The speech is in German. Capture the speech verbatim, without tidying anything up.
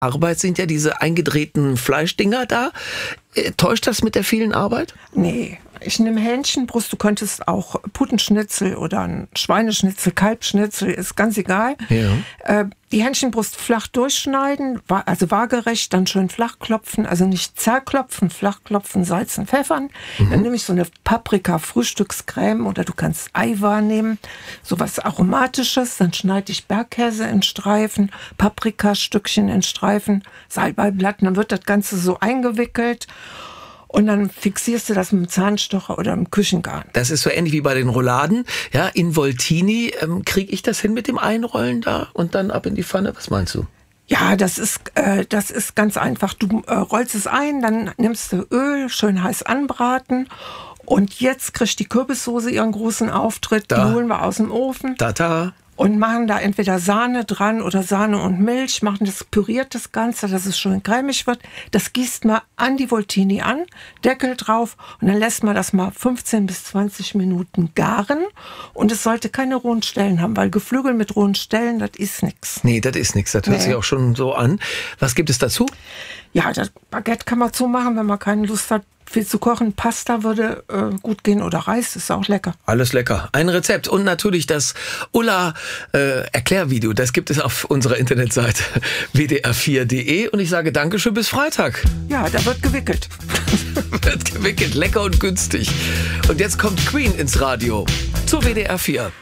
Arbeit sind ja diese eingedrehten Fleischdinger da. Äh, Täuscht das mit der vielen Arbeit? Nee, ich nehme Hähnchenbrust, du könntest auch Putenschnitzel oder ein Schweineschnitzel, Kalbschnitzel, ist ganz egal. Ja. Äh, die Hähnchenbrust flach durchschneiden, wa- also waagerecht, dann schön flach klopfen, also nicht zerklopfen, flach klopfen, salzen, pfeffern. Dann nehme ich so eine Paprika-Frühstückscreme oder du kannst Eiweiß nehmen, sowas Aromatisches, dann schneide ich Bergkäse in Streifen, Paprikastückchen in Streifen, Salbeiblatt, dann wird das Ganze so eingewickelt. Und dann fixierst du das mit dem Zahnstocher oder im Küchengarn. Das ist so ähnlich wie bei den Rouladen. Ja, in Voltini ähm, kriege ich das hin mit dem Einrollen da und dann ab in die Pfanne. Was meinst du? Ja, das ist, äh, das ist ganz einfach. Du äh, rollst es ein, dann nimmst du Öl, schön heiß anbraten. Und jetzt kriegt die Kürbissoße ihren großen Auftritt. Da. Die holen wir aus dem Ofen. Tata. Und machen da entweder Sahne dran oder Sahne und Milch, machen das, püriert das Ganze, dass es schön cremig wird. Das gießt man an die Voltini an, Deckel drauf und dann lässt man das mal fünfzehn bis zwanzig Minuten garen. Und es sollte keine rohen Stellen haben, weil Geflügel mit rohen Stellen, das ist nix. Nee, das ist nichts. Das hört Nee. sich auch schon so an. Was gibt es dazu? Ja, das Baguette kann man zumachen, wenn man keine Lust hat, viel zu kochen. Pasta würde äh, gut gehen oder Reis, ist auch lecker. Alles lecker. Ein Rezept und natürlich das Ulla äh, Erklärvideo. Das gibt es auf unserer Internetseite w d r vier punkt d e. Und ich sage Dankeschön bis Freitag. Ja, da wird gewickelt. Wird gewickelt, lecker und günstig. Und jetzt kommt Queen ins Radio zu W D R vier.